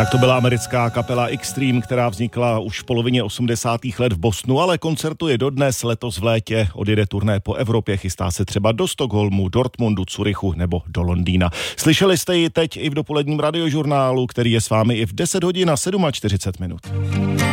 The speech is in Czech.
Tak to byla americká kapela Extreme, která vznikla už v polovině 80. let v Bostonu, ale koncertuje dodnes. Letos v létě odjede turné po Evropě, chystá se třeba do Stockholmu, Dortmundu, Curychu nebo do Londýna. Slyšeli jste ji teď i v dopoledním radiožurnálu, který je s vámi i v 10 hodin a 47 minut.